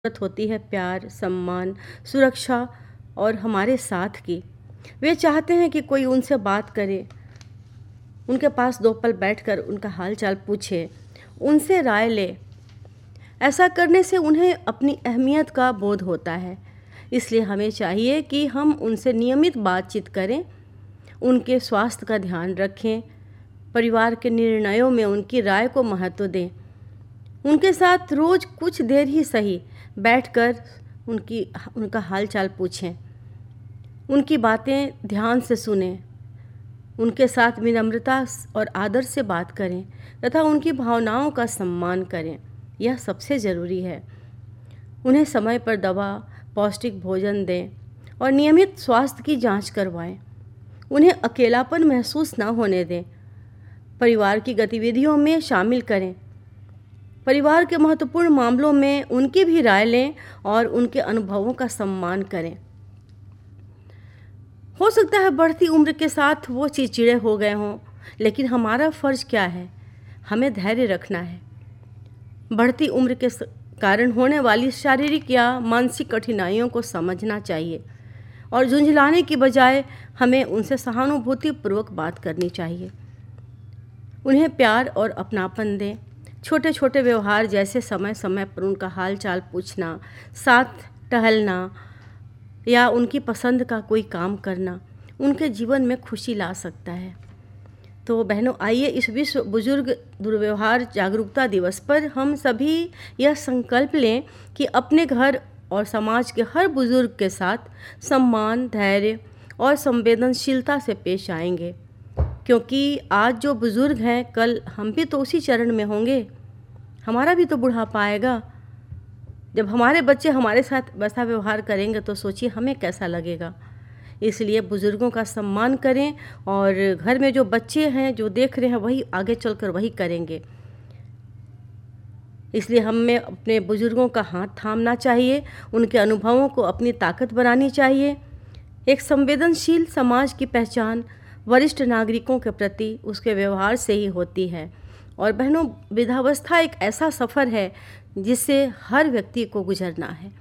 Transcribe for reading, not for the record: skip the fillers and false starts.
ज़रूरत होती है प्यार, सम्मान, सुरक्षा और हमारे साथ की। वे चाहते हैं कि कोई उनसे बात करे, उनके पास 2 पल बैठकर उनका हाल-चाल पूछे, उनसे राय ले। ऐसा करने से उन्हें अपनी अहमियत का बोध होता है। इसलिए हमें चाहिए कि हम उनसे नियमित बातचीत करें, उनके स्वास्थ्य का ध्यान रखें, परिवार के निर्णयों में उनकी राय को महत्व दें। उनके साथ रोज़ कुछ देर ही सही बैठकर उनका हाल-चाल पूछें, उनकी बातें ध्यान से सुनें, उनके साथ विनम्रता और आदर से बात करें तथा उनकी भावनाओं का सम्मान करें। यह सबसे ज़रूरी है। उन्हें समय पर दवा, पौष्टिक भोजन दें और नियमित स्वास्थ्य की जांच करवाएं। उन्हें अकेलापन महसूस न होने दें। परिवार की गतिविधियों में शामिल करें। परिवार के महत्वपूर्ण मामलों में उनकी भी राय लें और उनके अनुभवों का सम्मान करें। हो सकता है बढ़ती उम्र के साथ वो चिड़चिड़े हो गए हों, लेकिन हमारा फ़र्ज़ क्या है? हमें धैर्य रखना है। बढ़ती उम्र के कारण होने वाली शारीरिक या मानसिक कठिनाइयों को समझना चाहिए और झुंझलाने की बजाय हमें उनसे सहानुभूतिपूर्वक बात करनी चाहिए। उन्हें प्यार और अपनापन दें। छोटे छोटे व्यवहार जैसे समय समय पर उनका हाल चाल पूछना, साथ टहलना या उनकी पसंद का कोई काम करना उनके जीवन में खुशी ला सकता है। तो बहनों, आइए इस विश्व बुजुर्ग दुर्व्यवहार जागरूकता दिवस पर हम सभी यह संकल्प लें कि अपने घर और समाज के हर बुजुर्ग के साथ सम्मान, धैर्य और संवेदनशीलता से पेश आएंगे, क्योंकि आज जो बुजुर्ग हैं कल हम भी तो उसी चरण में होंगे। हमारा भी तो बुढ़ापा आएगा। जब हमारे बच्चे हमारे साथ वैसा व्यवहार करेंगे तो सोचिए हमें कैसा लगेगा। इसलिए बुजुर्गों का सम्मान करें और घर में जो बच्चे हैं जो देख रहे हैं वही आगे चलकर वही करेंगे। इसलिए हमें अपने बुजुर्गों का हाथ थामना चाहिए, उनके अनुभवों को अपनी ताकत बनानी चाहिए। एक संवेदनशील समाज की पहचान वरिष्ठ नागरिकों के प्रति उसके व्यवहार से ही होती है। और बहनों, वृद्धावस्था एक ऐसा सफ़र है जिससे हर व्यक्ति को गुजरना है।